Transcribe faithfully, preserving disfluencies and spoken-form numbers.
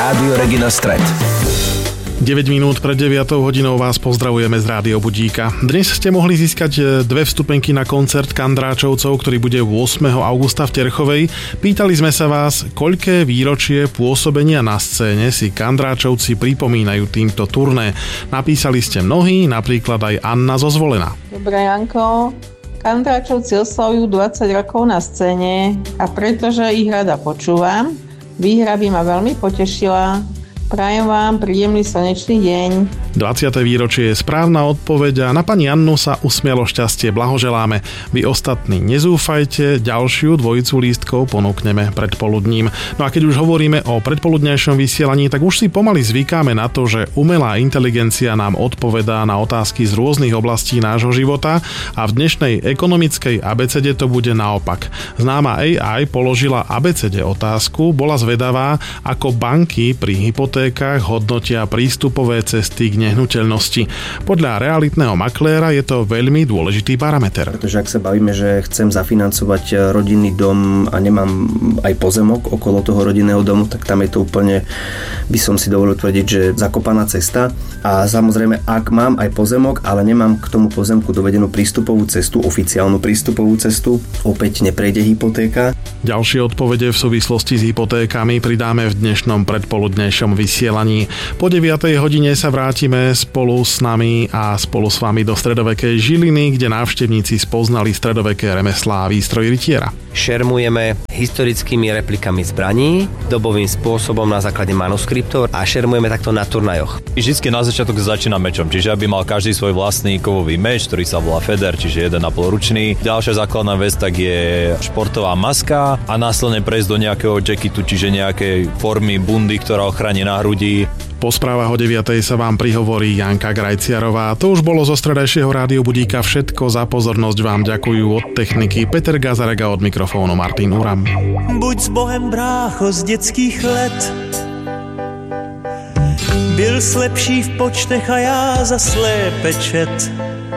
Rádio Regina Stred. deväť minút pred deviatou hodinou vás pozdravujeme z Rádio Budíka. Dnes ste mohli získať dve vstupenky na koncert Kandráčovcov, ktorý bude ôsmeho augusta v Terchovej. Pýtali sme sa vás, koľké výročie pôsobenia na scéne si Kandráčovci pripomínajú týmto turné. Napísali ste mnohí, napríklad aj Anna zo Zvolena. Dobré, Janko. Kandráčovci oslavujú dvadsať rokov na scéne a pretože ich rada počúvam, výhra by ma veľmi potešila. Prajem vám príjemný slnečný deň. dvadsiate výročie je správna odpoveď a na pani Annu sa usmialo šťastie, blahoželáme. Vy ostatní nezúfajte, ďalšiu dvojicu lístkov ponúkneme predpoludním. No a keď už hovoríme o predpoludnejšom vysielaní, tak už si pomaly zvykáme na to, že umelá inteligencia nám odpovedá na otázky z rôznych oblastí nášho života a v dnešnej ekonomickej abecede to bude naopak. Známa á í položila abecede otázku, bola zvedavá, ako banky pri hypotéke hodnotia prístupové cesty k nehnuteľnosti. Podľa realitného makléra je to veľmi dôležitý parameter. Pretože ak sa bavíme, že chcem zafinancovať rodinný dom a nemám aj pozemok okolo toho rodinného domu, tak tam je to úplne, by som si dovolil tvrdiť, že zakopaná cesta. A samozrejme, ak mám aj pozemok, ale nemám k tomu pozemku dovedenú prístupovú cestu, oficiálnu prístupovú cestu, opäť neprejde hypotéka. Ďalšie odpovede v súvislosti s hypotékami pridáme v dnešnom predpoludnejšom vysielaní. Po deviatej hodine sa vrátime spolu s nami a spolu s vami do stredovekej Žiliny, kde návštevníci spoznali stredoveké remeslá a výstroj rytiera. Šermujeme historickými replikami zbraní, dobovým spôsobom na základe manuskriptov a šermujeme takto na turnajoch. Vždycky na začiatok začína mečom, čiže aby mal každý svoj vlastný kovový meč, ktorý sa volá Feder, čiže jeden a pol ručný. Ďalšia základná vec tak je športová maska a následne prejsť do nejakého jacketu, čiže nejakej formy bundy, ktorá ochráni na hrudi. Po správach o deviatej sa vám prihovorí Janka Grajciarová. To už bolo zo stredajšieho Rádio Budíka všetko. Za pozornosť vám ďakujú od techniky Peter Gazarek a od mikrofónu Martin Uram. Buď s Bohem, brácho, z dětských let. Byl slepší v počtech a já za slépe čet.